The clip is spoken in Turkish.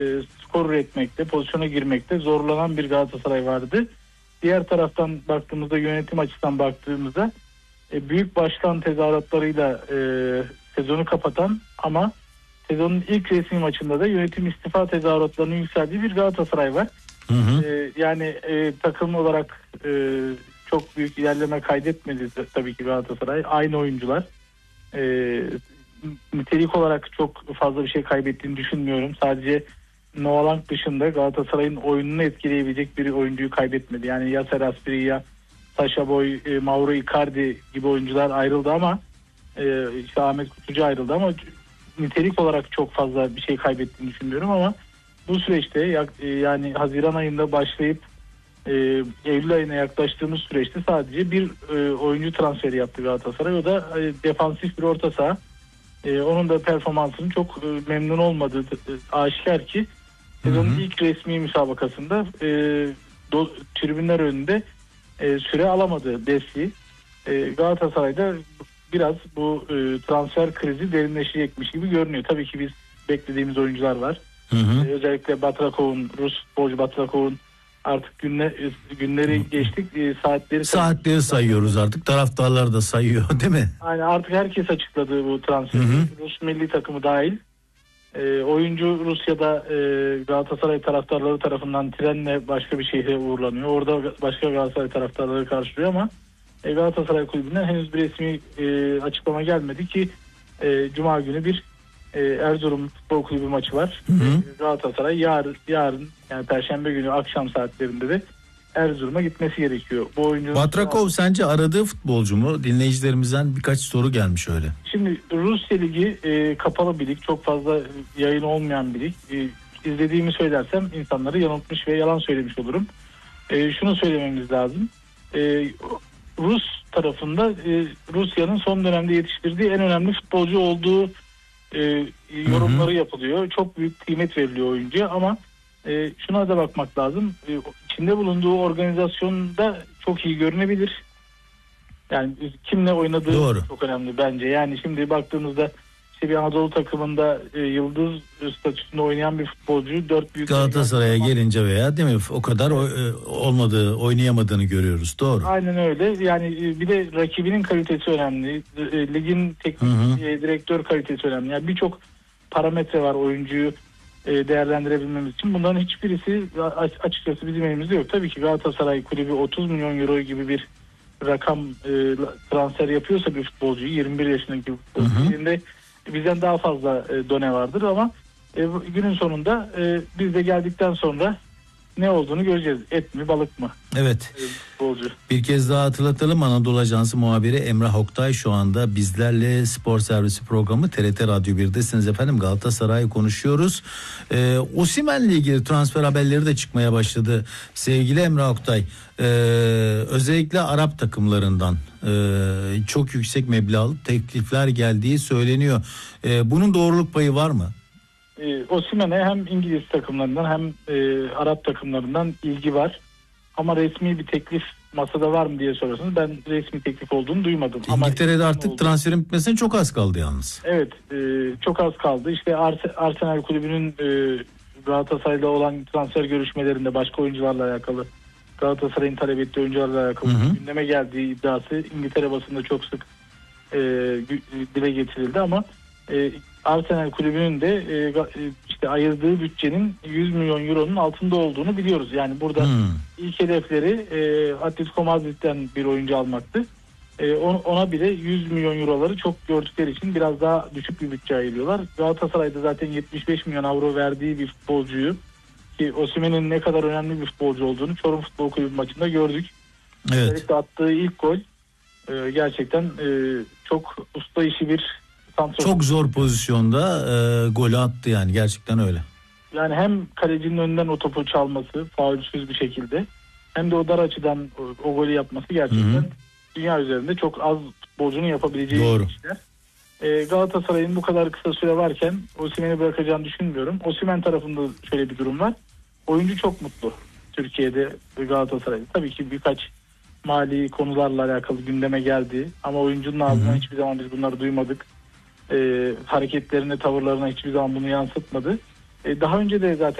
skor üretmekte, pozisyona girmekte zorlanan bir Galatasaray vardı. Diğer taraftan baktığımızda, yönetim açısından baktığımızda büyük başkan tezahüratlarıyla sezonu kapatan ama sezonun ilk resmi maçında da yönetim istifa tezahüratlarının yükseldiği bir Galatasaray var. Yani takım olarak çok büyük ilerleme kaydetmedi tabii ki Galatasaray. Aynı oyuncular. Nitelik olarak çok fazla bir şey kaybettiğini düşünmüyorum. Sadece Novalank dışında Galatasaray'ın oyununu etkileyebilecek bir oyuncuyu kaybetmedi. Yani ya Seraspiri, Sacha Boy, Mauro Icardi gibi oyuncular ayrıldı ama işte Ahmet Kutucu ayrıldı ama nitelik olarak çok fazla bir şey kaybettiğini düşünmüyorum ama bu süreçte yani Haziran ayında başlayıp Eylül ayına yaklaştığımız süreçte sadece bir oyuncu transferi yaptı Galatasaray. O da defansif bir orta saha. Onun da performansının çok memnun olmadığı aşikar ki sezonun ilk resmi müsabakasında tribünler önünde süre alamadı Besli. Galatasaray'da biraz bu transfer krizi derinleşecekmiş gibi görünüyor. Tabii ki biz beklediğimiz oyuncular var. Özellikle Batrakov'un, Rus futbolcu Batrakov'un artık günleri geçtik. Saatleri sayıyoruz artık. Taraftarlar da sayıyor değil mi? Yani artık herkes açıkladı bu transferi. Rus milli takımı dahil. Oyuncu Rusya'da Galatasaray taraftarları tarafından trenle başka bir şehre uğurlanıyor. Orada başka Galatasaray taraftarları karşılıyor ama Galatasaray Kulübü'nden henüz bir resmi açıklama gelmedi ki Cuma günü bir Erzurum Futbol Kulübü maçı var. Galatasaray yarın yani Perşembe günü akşam saatlerinde de Erzurum'a gitmesi gerekiyor. Bu oyuncunun Batrakov sence aradığı futbolcu mu? Dinleyicilerimizden birkaç soru gelmiş öyle. Şimdi Rusya Ligi kapalı bir lig. Çok fazla yayın olmayan bir lig. İzlediğimi söylersem insanları yanıltmış ve yalan söylemiş olurum. Şunu söylememiz lazım. Rus tarafında Rusya'nın son dönemde yetiştirdiği en önemli futbolcu olduğu yorumları yapılıyor. Çok büyük kıymet veriliyor oyuncuya ama şuna da bakmak lazım. İçinde bulunduğu organizasyonda çok iyi görünebilir. Yani kimle oynadığı çok önemli bence. Yani şimdi baktığımızda işte bir Anadolu takımında yıldız statüsünde oynayan bir futbolcu 4 büyük Galatasaray'a gelince veya değil mi o kadar oynayamadığını görüyoruz. Doğru. Aynen öyle. Yani bir de rakibinin kalitesi önemli. Ligin teknik direktör kalitesi önemli. Yani birçok parametre var oyuncuyu değerlendirebilmemiz için. Bunların hiçbirisi açıkçası bizim elimizde yok. Tabii ki Galatasaray Kulübü 30 milyon euro gibi bir rakam transfer yapıyorsa bir futbolcuyu, 21 yaşındaki futbolcuyu, bizden daha fazla done vardır ama günün sonunda biz de geldikten sonra ne olduğunu göreceğiz. Et mi balık mı? Evet. Futbolcu. Bir kez daha hatırlatalım. Anadolu Ajansı muhabiri Emrah Oktay şu anda bizlerle. Spor Servisi programı TRT Radyo 1'desiniz efendim. Galatasaray konuşuyoruz. Osimhen'le ilgili transfer haberleri de çıkmaya başladı. Sevgili Emrah Oktay, özellikle Arap takımlarından çok yüksek meblağlı teklifler geldiği söyleniyor. Bunun doğruluk payı var mı? Osimhen'e hem İngiliz takımlarından hem Arap takımlarından ilgi var. Ama resmi bir teklif masada var mı diye sorarsanız ben resmi teklif olduğunu duymadım. İngiltere'de artık transferin bitmesine çok az kaldı yalnız. Evet, çok az kaldı. İşte Arsenal Kulübü'nün Galatasaray'la olan transfer görüşmelerinde başka oyuncularla alakalı, Galatasaray'ın talep ettiği oyuncularla alakalı gündeme geldiği iddiası İngiltere basında çok sık dile getirildi ama Arsenal Kulübü'nün de işte ayırdığı bütçenin 100 milyon euronun altında olduğunu biliyoruz. Yani burada ilk hedefleri Atletico Madrid'den bir oyuncu almaktı. Ona bile 100 milyon euroları çok gördükleri için biraz daha düşük bir bütçe ayırıyorlar. Galatasaray'da zaten 75 milyon avro verdiği bir futbolcuyu, ki Osimhen'in ne kadar önemli bir futbolcu olduğunu Çorum Futbol Kulübü maçında gördük. Evet. Özellikle attığı ilk gol gerçekten çok usta işi bir santrafor. Çok zor pozisyonda golü attı yani, gerçekten öyle. Yani hem kalecinin önünden o topu çalması faulsüz bir şekilde hem de o dar açıdan o golü yapması gerçekten dünya üzerinde çok az futbolcunun yapabileceği işler. Galatasaray'ın bu kadar kısa süre varken Osimhen'i bırakacağını düşünmüyorum. Osimhen tarafında şöyle bir durum var. Oyuncu çok mutlu Türkiye'de Galatasaray'da. Tabii ki birkaç mali konularla alakalı gündeme geldi ama oyuncunun ağzından hiçbir zaman biz bunları duymadık. Hareketlerine, tavırlarına hiçbir zaman bunu yansıtmadı. Daha önce de zaten